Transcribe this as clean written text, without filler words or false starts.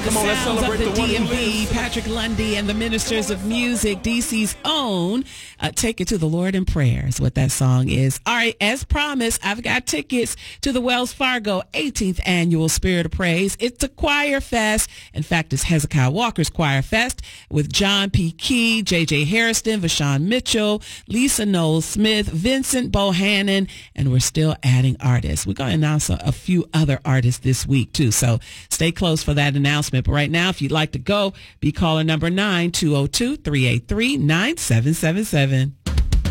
Come on, let's Sounds celebrate of the the one who DMV, lives. Patrick Lundy and the Ministers of Music, DC's own. Take it to the Lord in prayer is what that song is. All right, as promised, I've got tickets to the Wells Fargo 18th Annual Spirit of Praise. It's a choir fest. In fact, it's Hezekiah Walker's Choir Fest with John P. Key, J.J. Harrison, Vashawn Mitchell, Lisa Knowles Smith, Vincent Bohannon, and we're still adding artists. We're going to announce a few other artists this week, too. So stay close for that announcement. But right now, if you'd like to go, be caller number 9, 202-383-9777.